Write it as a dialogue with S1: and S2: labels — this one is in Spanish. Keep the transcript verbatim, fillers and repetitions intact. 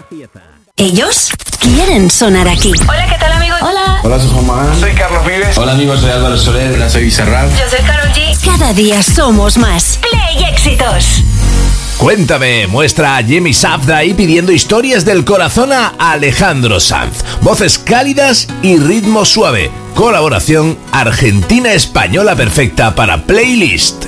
S1: Ellos quieren sonar aquí.
S2: Hola, ¿qué tal, amigos?
S1: Hola.
S3: Hola, soy Juan Magán.
S4: Soy Carlos Vives.
S3: Hola, amigos, soy Álvaro Soler.
S4: Hola, soy Bizarrap.
S2: Yo soy Karol G.
S1: Cada día somos más. Play Éxitos.
S5: Cuéntame, muestra a Yemi Safda ahí pidiendo historias del corazón a Alejandro Sanz. Voces cálidas y ritmo suave. Colaboración argentina-española perfecta para Playlist.